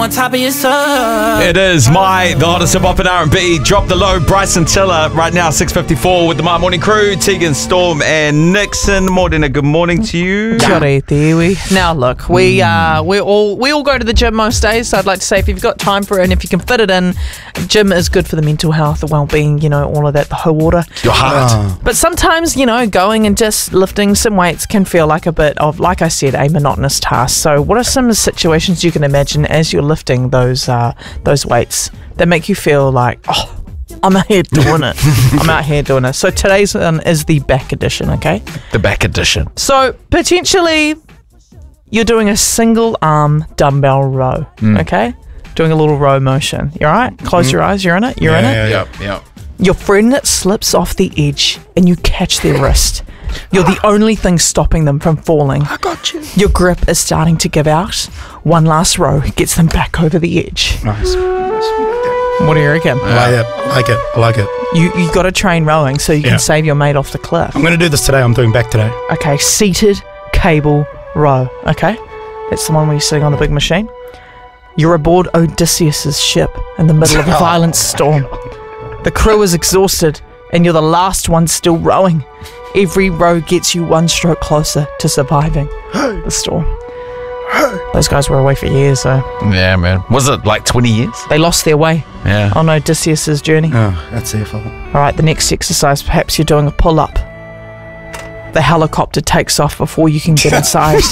On top of your soul. It is the hottest hip hop and R&B. Drop the low, Bryson Tiller. Right now, 6:54 with the My Morning Crew, Tegan, Storm, and Nixon. Morning, good morning to you. Kia ora te iwi. Now look, we all go to the gym most days, so I'd like to say if you've got time for it and if you can fit it in, gym is good for the mental health, the well-being, all of that, the whole water. Your heart. But sometimes, going and just lifting some weights can feel like a bit of, like I said, a monotonous task. So what are some situations you can imagine as you're lifting those weights that make you feel like, oh, I'm out here doing it. I'm out here doing it. So today's one is the back edition, okay? The back edition. So potentially you're doing a single arm dumbbell row, okay? Doing a little row motion. You all right? Close your eyes. You're in it? You're in it? Yep. Your friend slips off the edge and you catch their wrist. You're the only thing stopping them from falling. I got you. Your grip is starting to give out. One last row gets them back over the edge. Nice. What do you reckon? I like it. You got to train rowing so you can save your mate off the cliff. I'm going to do this today. I'm doing back today. Okay, seated cable row. Okay, that's the one where you're sitting on the big machine. You're aboard Odysseus's ship in the middle of a violent storm. The crew is exhausted and you're the last one still rowing. Every row gets you one stroke closer to surviving the storm. Those guys were away for years, so Yeah, man. Was it like 20 years? they lost their way Yeah. on Odysseus's journey. Oh, that's their fault. All right, the next exercise, perhaps you're doing a pull-up. The helicopter takes off before you can get inside.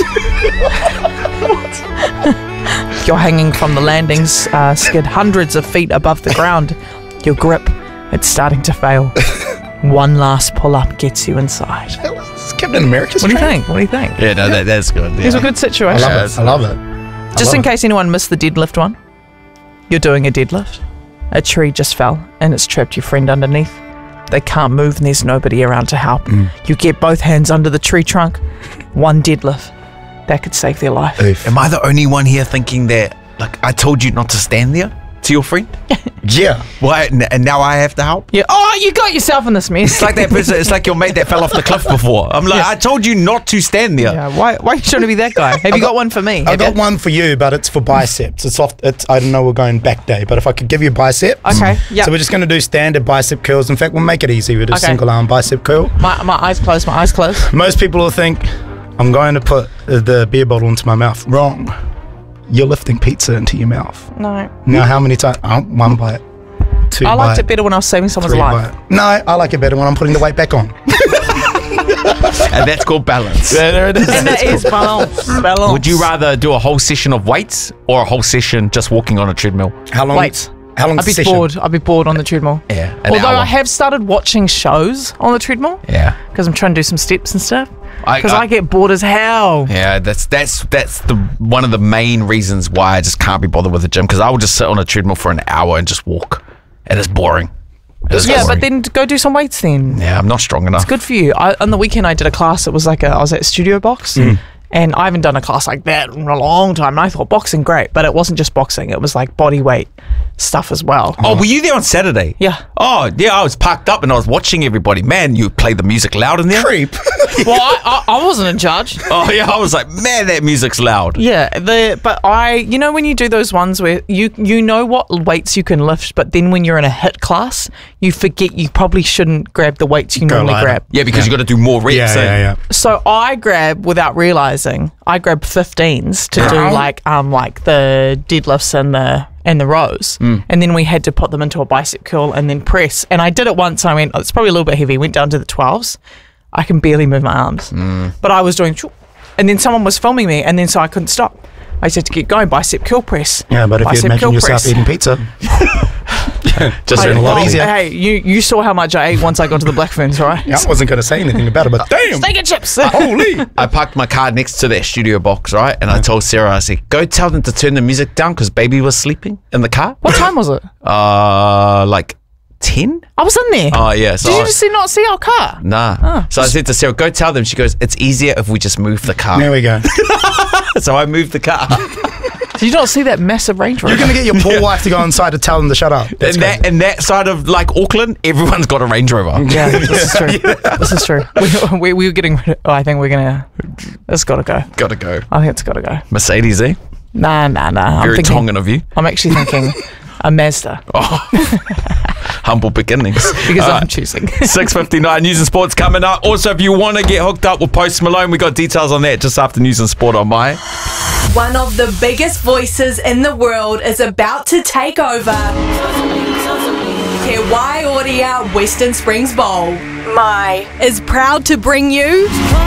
You're hanging from the landings skid hundreds of feet above the ground. Your grip, it's starting to fail. One last pull-up gets you inside. This is Captain America's What do you train. think? What do you think? Yeah, no, that's good. These Yeah. are good I situations. love it. Just in case anyone missed the deadlift one, you're doing a deadlift. A tree just fell and it's trapped your friend underneath. They can't move and there's nobody around to help. You get both hands under the tree trunk. One deadlift. That could save their life. Oof. Am I the only one here thinking that, like, I told you not to stand there to your friend? Yeah. Why? And now I have to help? Yeah. Oh, you got yourself in this mess. It's like that person, it's like your mate that fell off the cliff before. I'm like, I told you not to stand there. Yeah, why are you trying to be that guy? Have you got one for me? I got one for you, but it's for biceps. I don't know, we're going back day, but if I could give you biceps. Okay, yeah. So we're just going to do standard bicep curls. In fact, we'll make it easy. We'll do Okay. single arm bicep curl. My eyes closed, my eyes closed. Most people will think I'm going to put the beer bottle into my mouth. Wrong. You're lifting pizza into your mouth. No. Now, how many times? One bite. Two I liked bite, it better when I was saving someone's three life. bite. No, I like it better when I'm putting the weight back on. And that's called balance. There it is. And that is balance. Balance. Would you rather do a whole session of weights or a whole session just walking on a treadmill? How long? Wait. How long's I'd the be session? bored. I'd be bored on the treadmill. Yeah. An Although hour. I have started watching shows on the treadmill Yeah. because I'm trying to do some steps and stuff. I- Because I get bored as hell. Yeah, that's the one of the main reasons why I just can't be bothered with the gym, because I will just sit on a treadmill for an hour and just walk, and it's boring. It's Yeah, boring. but then go do some weights then. yeah, I'm not strong enough. Good for you. On the weekend I did a class. It was like I was at Studio Box. And I haven't done a class like that in a long time. And I thought boxing great, but it wasn't just boxing. It was like body weight stuff as well. Oh, were you there on Saturday? Yeah. Oh, yeah. I was parked up and I was watching everybody. Man, you played the music loud in there. Creep. Well, I wasn't in charge. Oh yeah, I was like, man, that music's loud. Yeah, but when you do those ones where you know what weights you can lift, but then when you're in a HIIT class, you forget you probably shouldn't grab the weights you normally lighter. grab. Yeah, because you got to do more reps. Yeah. So I grab without realizing. I grab 15s to do like the deadlifts and the rows, and then we had to put them into a bicep curl and then press. And I did it once. I went, it's probably a little bit heavy. Went down to the 12s. I can barely move my arms, but I was doing, and then someone was filming me, and then so I couldn't stop. I just had to keep going, bicep curl press. Yeah, but if you bicep imagine curl yourself press. eating pizza, just a lot easier. Hey, you saw how much I ate once I got to the Black Ferns, right? Yeah, I wasn't going to say anything about it, but damn, Steak and chips. holy. I parked my car next to that studio box, right? And I told Sarah, I said, go tell them to turn the music down because baby was sleeping in the car. What time was it? Like 10? I was in there. Oh, yeah. So Did you just not see our car? Nah. So I said to Sarah, go tell them. She goes, it's easier if we just move the car. There we go. So I moved the car. Did you not see that massive Range Rover? You're going to get your poor wife to go inside to tell them to shut up. That's And that side of like Auckland, everyone's got a Range Rover. Yeah, this is true. This is true. We were getting rid of, I think we're going to, it's got to go. Got to go. I think it's got to go. Mercedes, eh? Nah. Very Tongan of you. I'm actually thinking a Mazda Humble beginnings. because I'm choosing. 6:59 News and Sports coming up. Also, if you want to get hooked up with Post Malone, we got details on that just after News and Sport on My. One of the biggest voices in the world is about to take over. Te Waiora Western Springs Bowl. My is proud to bring you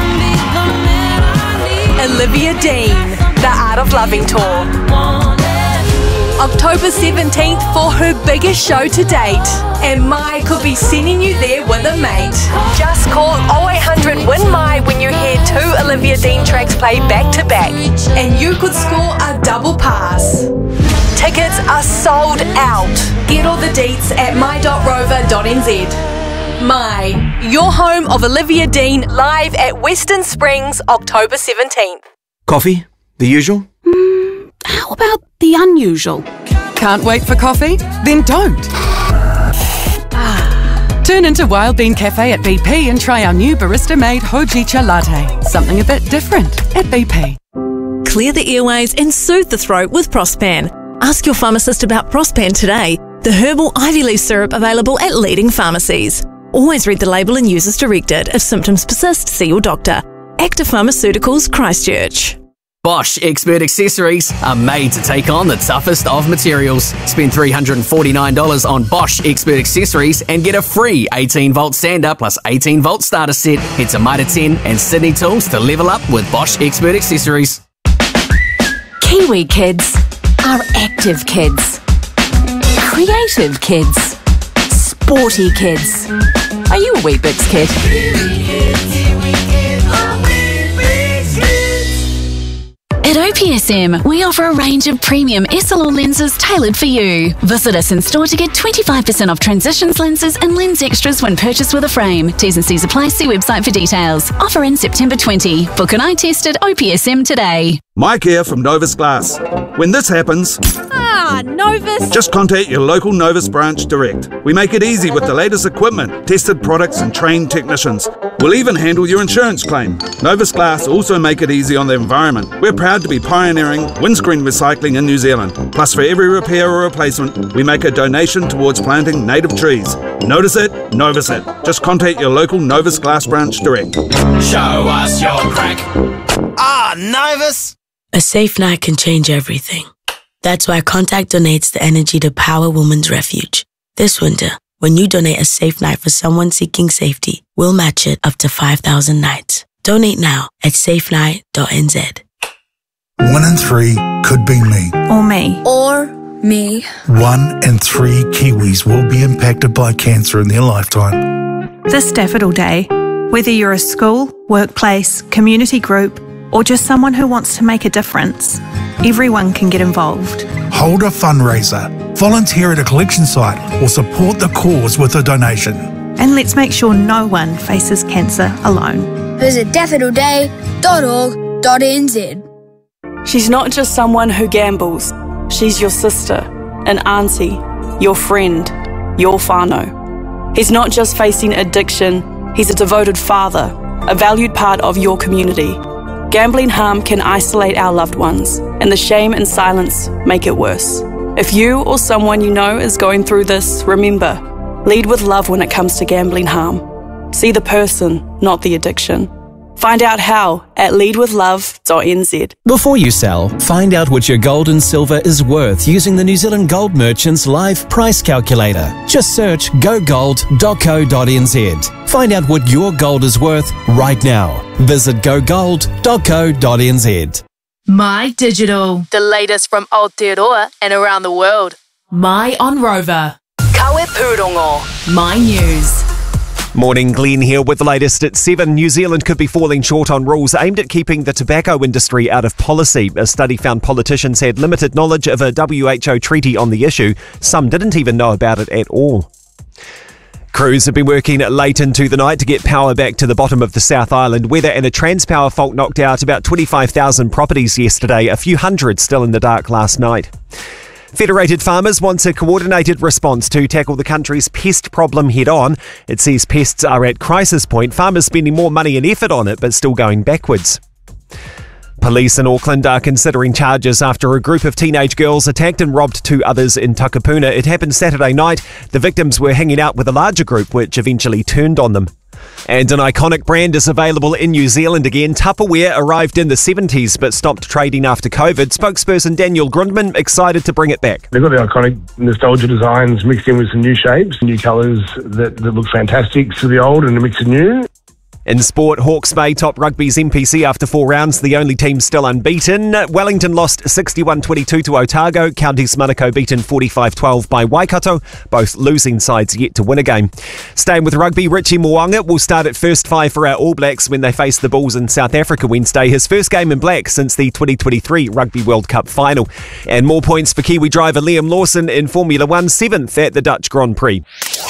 Olivia Dean, The Art of Loving Tour. October 17th for her biggest show to date. And My could be sending you there with a mate. Just call 0800 WIN MY when you hear 2 Olivia Dean tracks play back to back. And you could score a double pass. Tickets are sold out. Get all the deets at my.rover.nz. My, your home of Olivia Dean, live at Western Springs, October 17th. Coffee? The usual? How about the unusual? Can't wait for coffee? Then don't. Turn into Wild Bean Cafe at BP and try our new barista-made Hojicha latte. Something a bit different at BP. Clear the airways and soothe the throat with Prospan. Ask your pharmacist about Prospan today, the herbal ivy leaf syrup available at leading pharmacies. Always read the label and use as directed. If symptoms persist, see your doctor. Active Pharmaceuticals, Christchurch. Bosch Expert Accessories are made to take on the toughest of materials. Spend $349 on Bosch Expert Accessories and get a free 18-volt sander plus 18-volt starter set. Head to Mitre 10 and Sydney Tools to level up with Bosch Expert Accessories. Kiwi kids are active kids, creative kids, sporty kids. Are you a Weet-Bix kid? At OPSM, we offer a range of premium SLR lenses tailored for you. Visit us in store to get 25% off Transitions lenses and lens extras when purchased with a frame. T's and C's apply. See website for details. Offer in September 20. Book an eye test at OPSM today. Mike here from Novus Glass. When this happens, Novus. just contact your local Novus branch direct. We make it easy with the latest equipment, tested products and trained technicians. We'll even handle your insurance claim. Novus Glass also make it easy on the environment. We're proud to be pioneering windscreen recycling in New Zealand. Plus, for every repair or replacement, we make a donation towards planting native trees. Notice it, Novus it. Just contact your local Novus Glass branch direct. Show us your crack. Novus! A safe night can change everything. That's why Contact donates the energy to Power Women's Refuge. This winter, when you donate a safe night for someone seeking safety, we'll match it up to 5,000 nights. Donate now at safenight.nz. 1 in 3 could be me. Or me. Or me. 1 in 3 Kiwis will be impacted by cancer in their lifetime. This Daffodil Day, whether you're a school, workplace, community group, or just someone who wants to make a difference, everyone can get involved. Hold a fundraiser, volunteer at a collection site, or support the cause with a donation. And let's make sure no one faces cancer alone. Visit daffodilday.org.nz. She's not just someone who gambles. She's your sister, an auntie, your friend, your whānau. He's not just facing addiction, he's a devoted father, a valued part of your community. Gambling harm can isolate our loved ones, and the shame and silence make it worse. If you or someone you know is going through this, remember, lead with love when it comes to gambling harm. See the person, not the addiction. Find out how at leadwithlove.nz. Before you sell, find out what your gold and silver is worth using the New Zealand Gold Merchants Live Price Calculator. Just search gogold.co.nz. Find out what your gold is worth right now. Visit gogold.co.nz. My Digital. The latest from Aotearoa and around the world. My on Rover. Kawe Pūrongo. My News. Morning, Glenn here with the latest at 7. New Zealand could be falling short on rules aimed at keeping the tobacco industry out of policy. A study found politicians had limited knowledge of a WHO treaty on the issue. Some didn't even know about it at all. Crews have been working late into the night to get power back to the bottom of the South Island. Weather and a Transpower fault knocked out about 25,000 properties yesterday, a few hundred still in the dark last night. Federated Farmers wants a coordinated response to tackle the country's pest problem head-on. It says pests are at crisis point, farmers spending more money and effort on it but still going backwards. Police in Auckland are considering charges after a group of teenage girls attacked and robbed 2 others in Takapuna. It happened Saturday night. The victims were hanging out with a larger group, which eventually turned on them. And an iconic brand is available in New Zealand again. Tupperware arrived in the 70s but stopped trading after COVID. Spokesperson Daniel Grundman excited to bring it back. They've got the iconic nostalgia designs mixed in with some new shapes, new colours that look fantastic to the old and a mix of new. In sport, Hawke's Bay top Rugby's MPC after 4 rounds, the only team still unbeaten. Wellington lost 61-22 to Otago. Counties Manukau beaten 45-12 by Waikato, both losing sides yet to win a game. Staying with rugby, Richie Mo'unga will start at first 5 for our All Blacks when they face the Bulls in South Africa Wednesday. His first game in black since the 2023 Rugby World Cup final. And more points for Kiwi driver Liam Lawson in Formula 1, 7th at the Dutch Grand Prix.